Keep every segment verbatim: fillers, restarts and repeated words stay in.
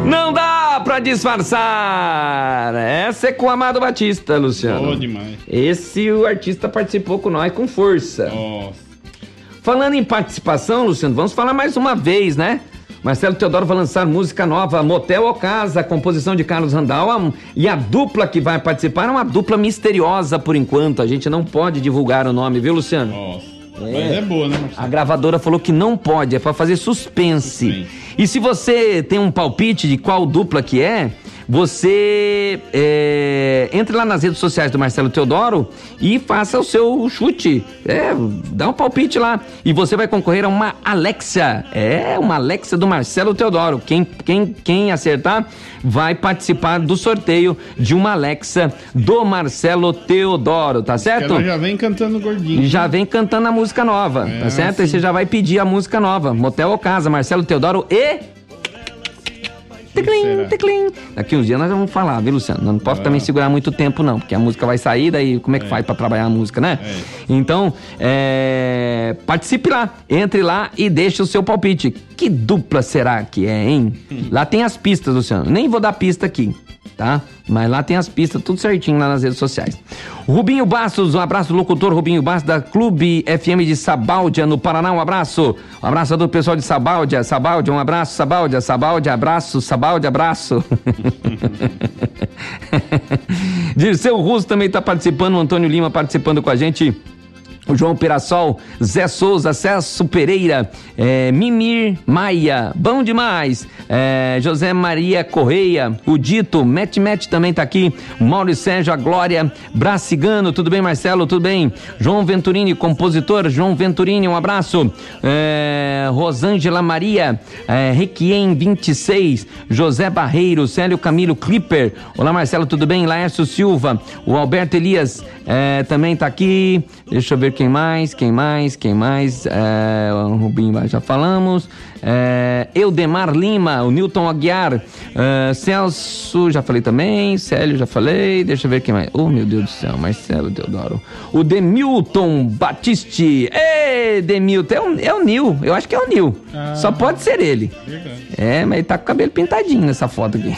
Não dá pra disfarçar. Essa é com o Amado Batista, Luciano. Boa demais. Esse o artista participou com nós com força. Nossa. Falando em participação, Luciano, vamos falar mais uma vez, né? Marcelo Teodoro vai lançar música nova, Motel ou Casa, composição de Carlos Randall, e a dupla que vai participar é uma dupla misteriosa por enquanto, a gente não pode divulgar o nome, viu, Luciano? Nossa, é. Mas é boa, né, Marcelo? A gravadora falou que não pode, é pra fazer suspense. suspense. E se você tem um palpite de qual dupla que é, você é, entre lá nas redes sociais do Marcelo Teodoro e faça o seu chute, é, dá um palpite lá e você vai concorrer a uma Alexa, é, uma Alexa do Marcelo Teodoro. Quem, quem, quem acertar vai participar do sorteio de uma Alexa do Marcelo Teodoro, tá certo? Ela já vem cantando gordinho. Já vem cantando a música nova, é, tá certo? Assim. E você já vai pedir a música nova, Motel ou Casa, Marcelo Teodoro e... Teclim, teclim. Daqui uns dias nós vamos falar, viu, Luciano? Não posso ah. também segurar muito tempo, não, porque a música vai sair, daí como é que é. faz pra trabalhar a música, né? É. Então, é... participe lá, entre lá e deixe o seu palpite. Que dupla será que é, hein? Hum. Lá tem as pistas, Luciano. Nem vou dar pista aqui, tá? Mas lá tem as pistas, tudo certinho lá nas redes sociais. Rubinho Bastos, um abraço, locutor Rubinho Bastos da Clube F M de Sabáudia, no Paraná, um abraço. Um abraço do pessoal de Sabáudia, Sabáudia, um abraço, Sabáudia, Sabáudia, abraço, Sabáudia, abraço. Dirceu Russo também está participando, o Antônio Lima participando com a gente. O João Pirassol, Zé Souza, Celso Pereira, é, Mimir Maia, bom demais, é, José Maria Correia, o Dito, Mete Mete também tá aqui, Mauro Sérgio, a Glória, Bracigano, tudo bem, Marcelo, tudo bem? João Venturini, compositor, João Venturini, um abraço, é, Rosângela Maria, é, Requiem vinte e seis, José Barreiro, Célio Camilo Clipper, olá, Marcelo, tudo bem? Laércio Silva, o Alberto Elias, é, também tá aqui, deixa eu ver quem mais, quem mais, quem mais, é, o Rubinho já falamos, é, Eudemar Lima, o Newton Aguiar, é, Celso, já falei também, Célio, já falei, deixa eu ver quem mais, oh meu Deus do céu, Marcelo Teodoro, o Demilton Batiste, ei, Demilton, é o, é o Nil, eu acho que é o Nil, ah, só pode ser ele, verdade. É, mas ele tá com o cabelo pintadinho nessa foto aqui.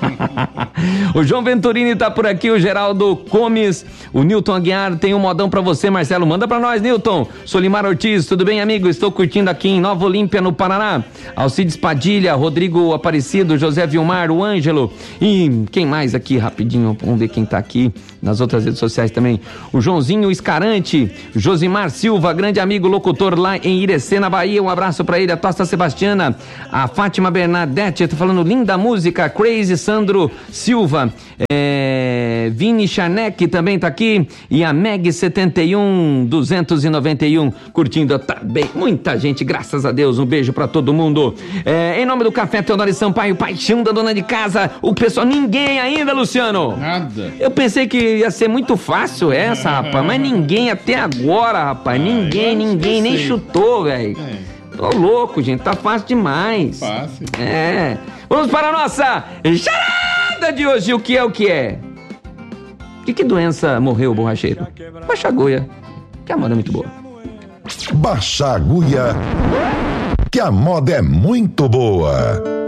O João Venturini tá por aqui, o Geraldo Gomes, o Newton Aguiar, tem um modão pra você, Marcelo, manda pra nós, Newton. Solimar Ortiz, tudo bem, amigo? Estou curtindo aqui em Nova Olímpia, no Paraná. Alcides Padilha, Rodrigo Aparecido, José Vilmar, o Ângelo e quem mais aqui, rapidinho, vamos ver quem tá aqui nas outras redes sociais também. O Joãozinho Escarante, Josimar Silva, grande amigo locutor lá em Irecê, na Bahia, um abraço pra ele, a Tosta Sebastiana, a Fátima Bernadette, tá falando linda música, Crazy Sandro Silva, é, Vini Charneck também tá aqui, e a Meg setenta e um duzentos e noventa e um curtindo também, muita gente, graças a Deus, um beijo pra todo mundo. É, em nome do Café Teodoro Sampaio, paixão da dona de casa, o pessoal, ninguém ainda, Luciano. Nada. Eu pensei que ia ser muito fácil essa, rapaz, mas ninguém até agora, rapaz, ninguém, ninguém nem chutou, velho. Tô louco, gente, tá fácil demais. Fácil. É. Vamos para a nossa charada de hoje, o que é o que é? De que doença morreu o borracheiro? Baixa agulha, que a moda é muito boa. Baixa agulha, que a moda é muito boa.